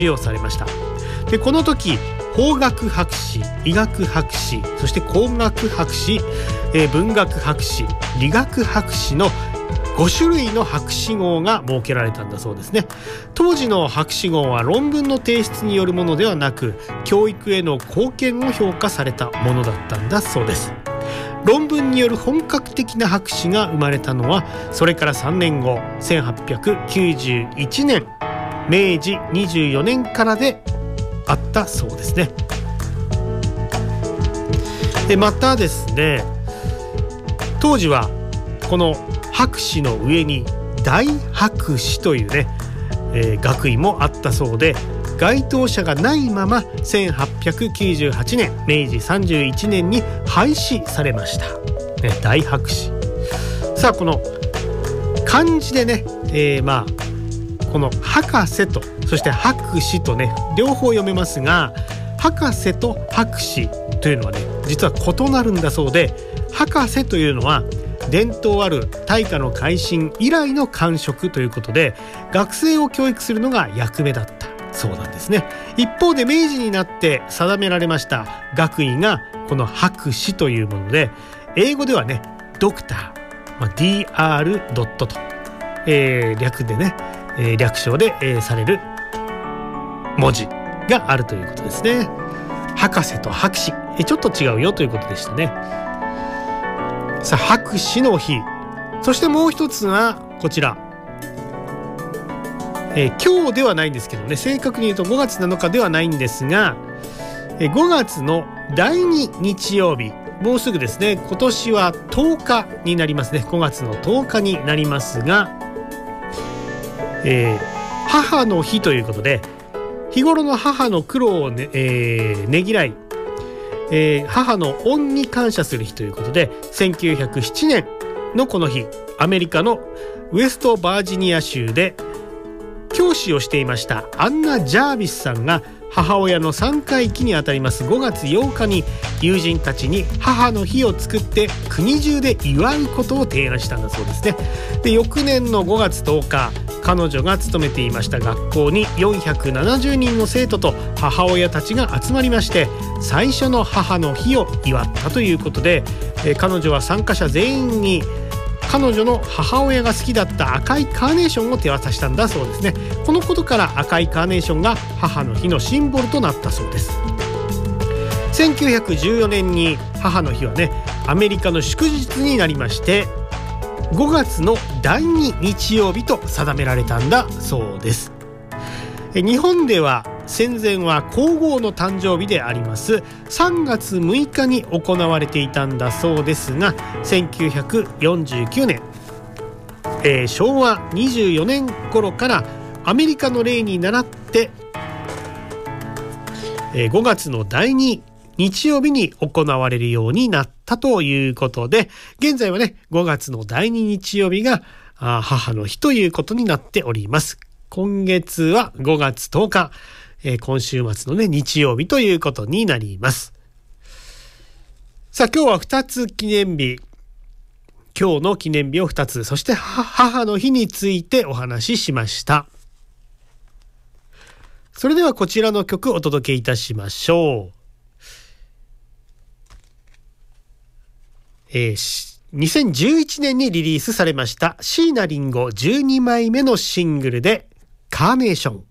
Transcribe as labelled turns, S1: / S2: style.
S1: をされました。でこの時法学博士、医学博士、そして工学博士、文学博士、理学博士の5種類の博士号が設けられたんだそうですね。当時の博士号は論文の提出によるものではなく、教育への貢献を評価されたものだったんだそうです。論文による本格的な博士が生まれたのはそれから3年後、1891年明治24年からであったそうですね。でまたですね、当時はこの博士の上に大博士というね、学位もあったそうで、該当者がないまま1898年明治31年に廃止されました、大博士。さあこの漢字でね、この博士とそして博士とね両方読めますが、博士と博士というのはね実は異なるんだそうで、博士というのは伝統ある大化の改新以来の官職ということで、学生を教育するのが役目だったそうなんですね。一方で明治になって定められました学位がこの博士というもので、英語ではねドクター、DR ドットと、略でね、略称で、される文字があるということですね。博士と博士、ちょっと違うよということでしたね。さあ博士の日、そしてもう一つはこちら、今日ではないんですけどね、正確に言うと5月7日ではないんですが、5月の第2日曜日、もうすぐですね、今年は10日になりますね。5月の10日になりますが、母の日ということで、日頃の母の苦労をねぎらい、母の恩に感謝する日ということで、1907年のこの日、アメリカのウェストバージニア州で教師をしていましたアンナ・ジャービスさんが、母親の三回忌にあたります5月8日に友人たちに母の日を作って国中で祝うことを提案したんだそうですね。で翌年の5月10日、彼女が勤めていました学校に470人の生徒と母親たちが集まりまして、最初の母の日を祝ったということで、彼女は参加者全員に彼女の母親が好きだった赤いカーネーションを手渡したんだそうですね。このことから赤いカーネーションが母の日のシンボルとなったそうです。1914年に母の日はねアメリカの祝日になりまして、5月の第2日曜日と定められたんだそうです。日本では戦前は皇后の誕生日であります3月6日に行われていたんだそうですが、1949年、昭和24年頃からアメリカの例に倣って、5月の第2日曜日に行われるようになったということで、現在はね5月の第2日曜日が母の日ということになっております。今月は5月10日、今週末のね日曜日ということになります。さあ今日は2つ記念日、今日の記念日を2つ、そして母の日についてお話ししました。それではこちらの曲をお届けいたしましょう。2011年にリリースされました椎名林檎12枚目のシングルでカーネーション。